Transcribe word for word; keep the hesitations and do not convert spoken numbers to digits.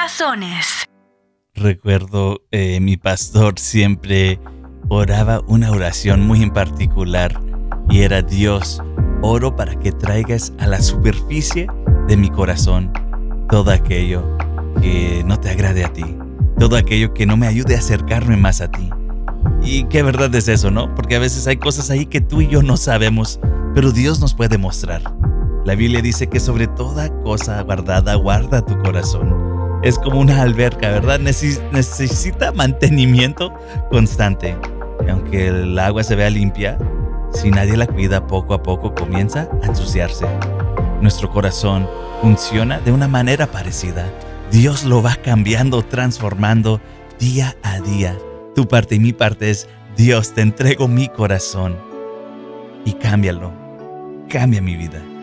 corazones. Recuerdo, eh, mi pastor siempre oraba una oración muy en particular y era: Dios, oro para que traigas a la superficie de mi corazón todo aquello que no te agrade a ti, todo aquello que no me ayude a acercarme más a ti. Y qué verdad es eso, ¿no? Porque a veces hay cosas ahí que tú y yo no sabemos, pero Dios nos puede mostrar. La Biblia dice que sobre toda cosa guardada, guarda tu corazón. Es como una alberca, ¿verdad? Neces- necesita mantenimiento constante. Y aunque el agua se vea limpia, si nadie la cuida, poco a poco comienza a ensuciarse. Nuestro corazón funciona de una manera parecida. Dios lo va cambiando, transformando día a día. Tu parte y mi parte es: Dios, te entrego mi corazón y cámbialo. Cambia mi vida.